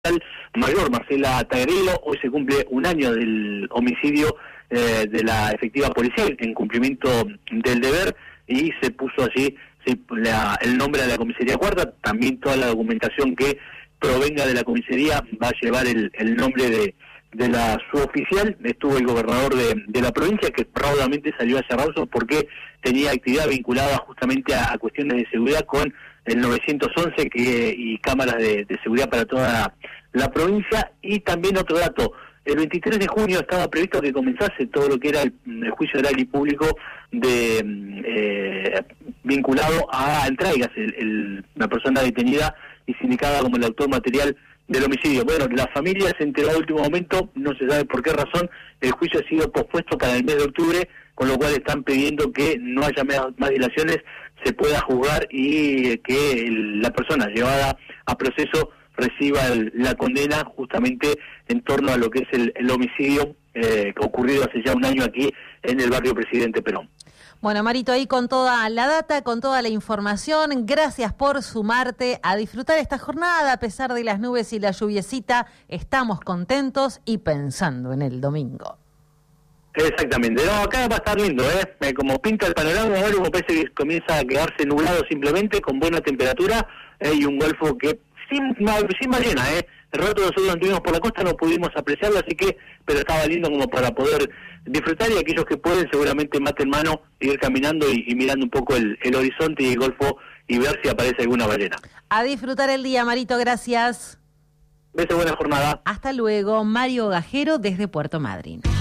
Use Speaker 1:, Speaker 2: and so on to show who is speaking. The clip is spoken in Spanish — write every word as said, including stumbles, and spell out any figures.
Speaker 1: mayor Marcela Tagarello. Hoy se cumple un año del homicidio eh, de la efectiva policial en cumplimiento del deber, y se puso allí sí, la, el nombre de la comisaría cuarta. También toda la documentación que provenga de la comisaría va a llevar el, el nombre de, de la suboficial. Estuvo el gobernador de, de la provincia, que raudamente salió a cerrarse porque tenía actividad vinculada justamente a, a cuestiones de seguridad con el nueve once que, y cámaras de, de seguridad para toda la, la provincia. Y también otro dato: el veintitrés de junio estaba previsto que comenzase todo lo que era el, el juicio oral y público de eh, vinculado a Entraigas, el, el, la persona detenida y sindicada como el autor material del homicidio. Bueno, la familia se enteró a último momento, no se sabe por qué razón. El juicio ha sido pospuesto para el mes de octubre, con lo cual están pidiendo que no haya más dilaciones, se pueda juzgar y que el, la persona llevada a proceso reciba el, la condena justamente en torno a lo que es el, el homicidio eh, ocurrido hace ya un año aquí en el barrio Presidente Perón.
Speaker 2: Bueno, Marito, ahí con toda la data, con toda la información, gracias por sumarte a disfrutar esta jornada. A pesar de las nubes y la lluviecita, estamos contentos y pensando en el domingo.
Speaker 1: Exactamente, no, acá va a estar lindo, ¿eh? Como pinta el panorama, ahora como parece que comienza a quedarse nublado simplemente, con buena temperatura, ¿eh? Y un golfo que sin, sin ballena, ¿eh? El rato nosotros anduvimos por la costa, no pudimos apreciarlo, así que, pero estaba lindo como para poder disfrutar, y aquellos que pueden seguramente maten mano, ir caminando y, y mirando un poco el, el horizonte y el golfo y ver si aparece alguna ballena.
Speaker 2: A disfrutar el día, Marito, gracias.
Speaker 1: Beso, buena jornada.
Speaker 2: Hasta luego, Mario Gajero desde Puerto Madryn.